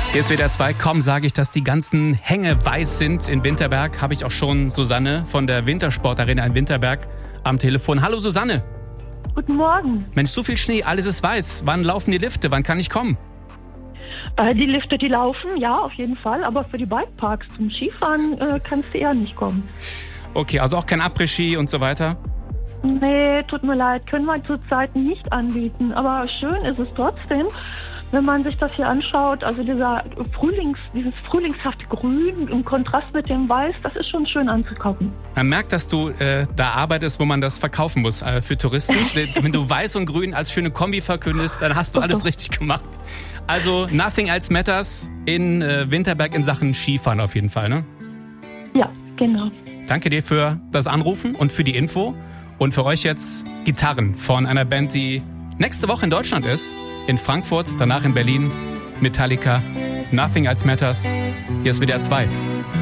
Hier ist WDR 2. Kaum sage ich, dass die ganzen Hänge weiß sind in Winterberg, habe ich auch schon Susanne von der Wintersportarena in Winterberg am Telefon. Hallo Susanne. Guten Morgen. Mensch, so viel Schnee, alles ist weiß. Wann laufen die Lifte? Wann kann ich kommen? Die Lifte, die laufen, ja, auf jeden Fall. Aber für die Bikeparks zum Skifahren kannst du eher nicht kommen. Okay, also auch kein Après-Ski und so weiter? Nee, tut mir leid, können wir zurzeit nicht anbieten. Aber schön ist es trotzdem, wenn man sich das hier anschaut. Also dieses frühlingshafte Grün im Kontrast mit dem Weiß, das ist schon schön anzugucken. Man merkt, dass du da arbeitest, wo man das verkaufen muss für Touristen. Wenn du Weiß und Grün als schöne Kombi verkündest, dann hast du alles richtig gemacht. Also nothing else matters in Winterberg in Sachen Skifahren auf jeden Fall, ne? Ja, genau. Danke dir für das Anrufen und für die Info. Und für euch jetzt Gitarren von einer Band, die nächste Woche in Deutschland ist. In Frankfurt, danach in Berlin. Metallica, Nothing Else Matters. Hier ist WDR 2.